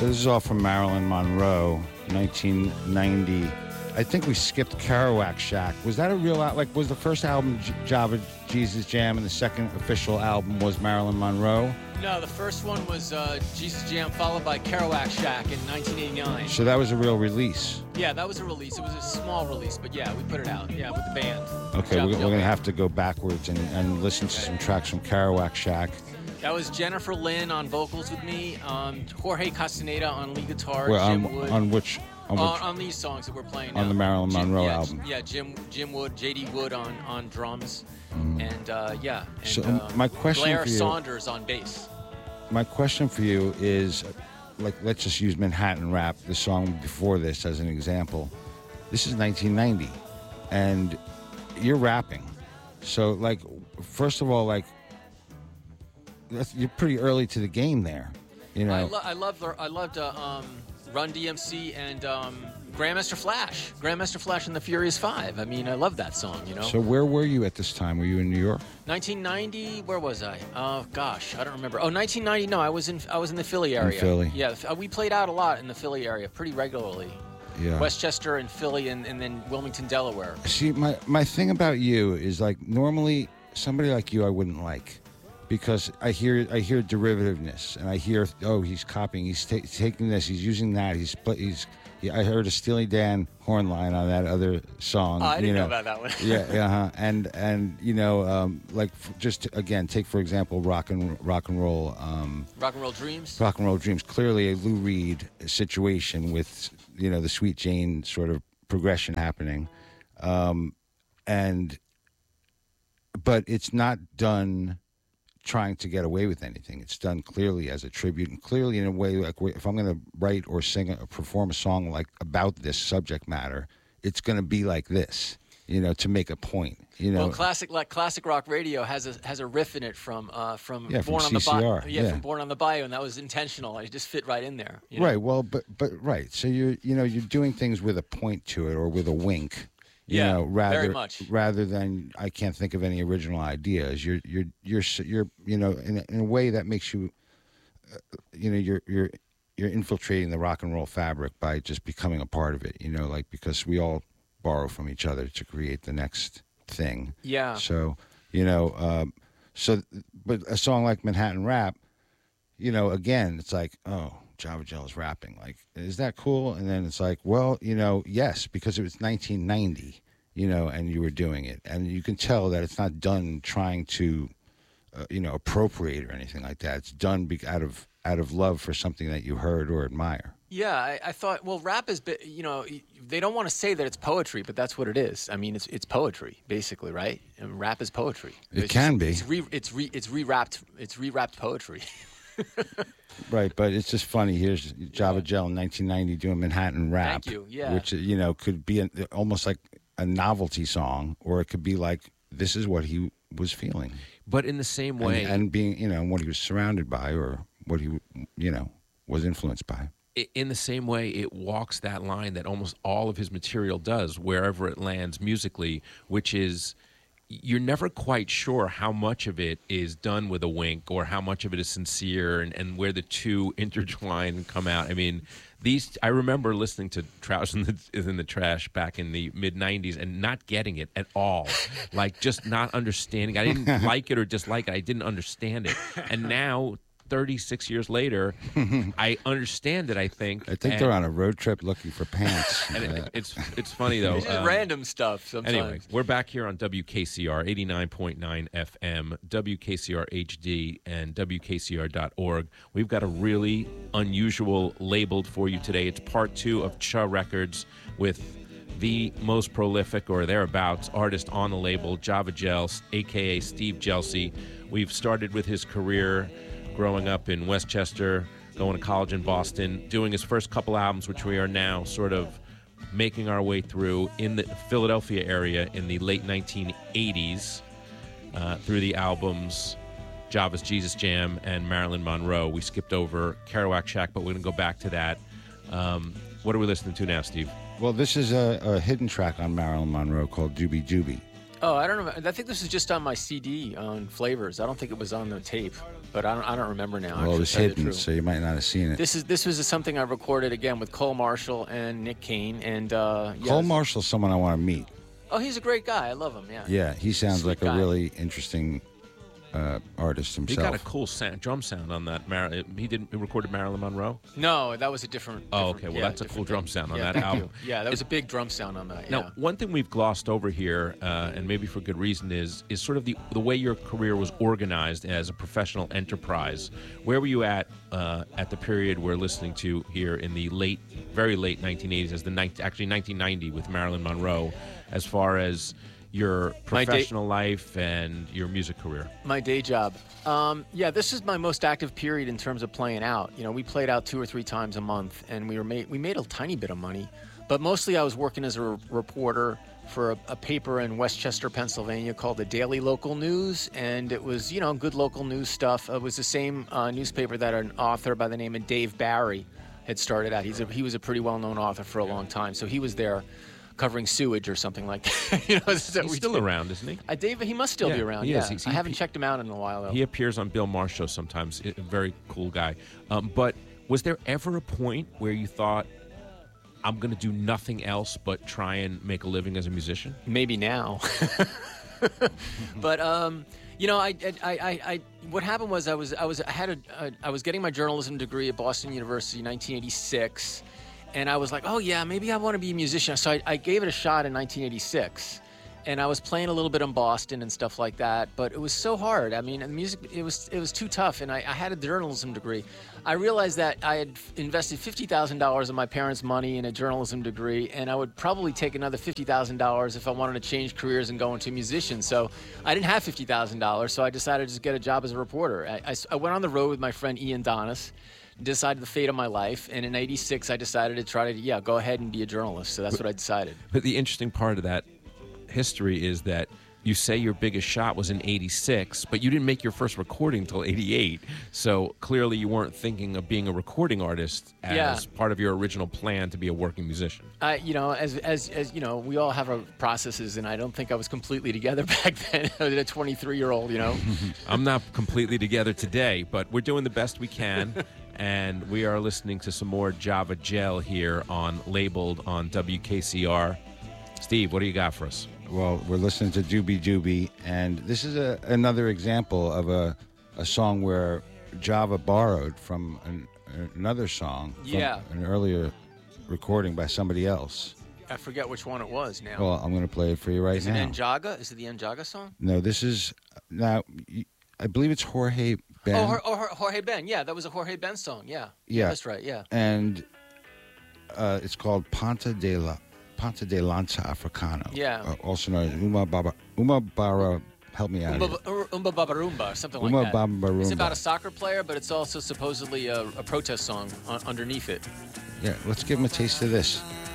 So this is all from Marilyn Monroe, 1990. I think we skipped Kerouac Shack. Was that a real like? Was the first album Java Jesus Jam, and the second official album was Marilyn Monroe? No, the first one was Jesus Jam, followed by Kerouac Shack in 1989. So that was a real release. Yeah, that was a release. It was a small release, but yeah, we put it out. Yeah, with the band. Okay, we're going to have to go backwards and listen to some tracks from Kerouac Shack. That was Jennifer Lynn on vocals with me, Jorge Castaneda on lead guitar, Jim Wood. On these songs that we're playing on now. the Marilyn Monroe album. Yeah, Jim Wood, J.D. Wood on drums, and so my question Blair for you, Saunders on bass. My question for you is, like, let's just use Manhattan Rap, the song before this, as an example. This is 1990, and you're rapping. So, like, first of all, like, you're pretty early to the game there, you know. I loved Run DMC and Grandmaster Flash and the Furious Five. I mean, I love that song, you know. So where were you at this time? Were you in New York? 1990. Where was I? Oh gosh, I don't remember. Oh, 1990. No, I was in the Philly area. In Philly. Yeah, we played out a lot in the Philly area, pretty regularly. Yeah. Westchester and Philly, and then Wilmington, Delaware. See, my thing about you is, like, normally somebody like you I wouldn't like. Because I hear derivativeness, and I hear, oh, he's copying, he's taking this, he's using that, I heard a Steely Dan horn line on that other song. Oh, I didn't know about that one. Yeah, and you know, like, just again, take for example, rock and roll. Rock and Roll Dreams. Rock and Roll Dreams, clearly a Lou Reed situation with, you know, the Sweet Jane sort of progression happening, but it's not done trying to get away with anything. It's done clearly as a tribute, and clearly in a way, like, if I'm going to write or sing or perform a song like about this subject matter, it's going to be like this, you know, to make a point. You know, well, classic rock radio has a riff in it from Born on CCR. the Bayou. Yeah, from Born on the Bayou, and that was intentional. I just fit right in there. You know? Right. Well, but right. So you're doing things with a point to it or with a wink. You know, very much. Rather than, I can't think of any original ideas. You're you know, in a way that makes you, you know, you're infiltrating the rock and roll fabric by just becoming a part of it. You know, like, because we all borrow from each other to create the next thing. Yeah. So, you know, but a song like Manhattan Rap, you know, again, it's like, oh, Java Gel is rapping. Like, is that cool? And then it's like, well, you know, yes, because it was 1990, you know, and you were doing it. And you can tell that it's not done trying to, you know, appropriate or anything like that. It's done out of love for something that you heard or admire. Yeah, I thought, well, rap is, you know, they don't want to say that it's poetry, but that's what it is. I mean, it's poetry, basically, right? And rap is poetry. It can be. It's rewrapped poetry. Right, but it's just funny. Here's Java Gel in 1990 doing Manhattan Rap. Thank you, yeah. Which, you know, could be almost like a novelty song, or it could be like, this is what he was feeling. But in the same way... And being, you know, what he was surrounded by, or what he, you know, was influenced by. In the same way, it walks that line that almost all of his material does, wherever it lands musically, which is... You're never quite sure how much of it is done with a wink or how much of it is sincere, and where the two intertwine and come out. I mean, I remember listening to Trousers in the Trash back in the mid-'90s and not getting it at all. Like, just not understanding. I didn't like it or dislike it. I didn't understand it. And now, 36 years later, I understand it, I think. I think they're on a road trip looking for pants. And it's funny, though. It's just random stuff sometimes. Anyway, we're back here on WKCR 89.9 FM, WKCR HD, and WKCR.org. We've got a really unusual labeled for you today. It's part 2 of Cha Records with the most prolific, or thereabouts, artist on the label, Java Gel, a.k.a. Steve Gelsey. We've started with his career growing up in Westchester, going to college in Boston, doing his first couple albums, which we are now sort of making our way through in the Philadelphia area in the late 1980s, through the albums Java's Jesus Jam and Marilyn Monroe. We skipped over Kerouac Shack, but we're going to go back to that. What are we listening to now, Steve? Well, this is a hidden track on Marilyn Monroe called Doobie Doobie. Oh, I don't remember. I think this was just on my CD on Flavors. I don't think it was on the tape, but I don't remember now. Well, it was actually, to tell you the hidden, truth. so you might not have seen it. This was something I recorded again with Cole Marshall and Nick Kane, and Cole yes. Marshall's someone I want to meet. Oh, he's a great guy. I love him. Yeah. Yeah, he sounds Sweet like guy. a really interesting artist He himself. got a cool drum sound on that. He recorded Marilyn Monroe. No, that was a different. Oh, different- okay. Well, yeah, that's a cool different drum thing. sound on Yeah, that thank album. you. Yeah, that was a big drum sound on that. Yeah. Now, one thing we've glossed over here, and maybe for good reason, is sort of the way your career was organized as a professional enterprise. Where were you at the period we're listening to here in the very late 1980s, actually 1990 with Marilyn Monroe, as far as your professional life and your music career? My day job. Yeah, this is my most active period in terms of playing out. You know, we played out 2 or 3 times a month, and we made a tiny bit of money, but mostly I was working as a reporter for a paper in Westchester, Pennsylvania called the Daily Local News, and it was, good local news stuff. It was the same newspaper that an author by the name of Dave Barry had started out. He was a pretty well-known author for a long time, so he was there covering sewage or something like that. He's still around, isn't he? David, he must still be around. he Yeah, is. I haven't checked him out in a while though. He appears on Bill Maher's show sometimes. A very cool guy. But was there ever a point where you thought, I'm going to do nothing else but try and make a living as a musician? Maybe now. But what happened was I was getting my journalism degree at Boston University in 1986, and I was like, oh yeah, maybe I want to be a musician. So I gave it a shot in 1986, and I was playing a little bit in Boston and stuff like that. But it was so hard. I mean, the music it was too tough, and I had a journalism degree. I realized that I had invested $50,000 of my parents' money in a journalism degree, and I would probably take another $50,000 if I wanted to change careers and go into a musician. So I didn't have $50,000, so I decided to just get a job as a reporter. I went on the road with my friend Ian Donis, decided the fate of my life, and in '86 I decided to try to go ahead and be a journalist. So that's what I decided. But the interesting part of that history is that you say your biggest shot was in '86, but you didn't make your first recording until '88. So clearly you weren't thinking of being a recording artist as part of your original plan to be a working musician. As we all have our processes, and I don't think I was completely together back then. I was a 23-year-old, I'm not completely together today, but we're doing the best we can. And we are listening to some more Java Gel here on Labeled on WKCR. Steve, what do you got for us? Well, we're listening to Doobie Doobie, and this is another example of a song where Java borrowed from another song from an earlier recording by somebody else. I forget which one it was now. Well, I'm going to play it for you right now. Is it Njaga? Is it the Njaga song? No, this is now. I believe it's Jorge Ben. Jorge Ben. Yeah, that was a Jorge Ben song. Yeah. Yeah. That's right. Yeah. And it's called Ponta de Lança Africano. Yeah. Also known as Uma Bara. Help me out. Umba Baba Rumba, something like Uma that. Baba Rumba. It's about a soccer player, but it's also supposedly a protest song underneath it. Yeah, let's give him a taste of this.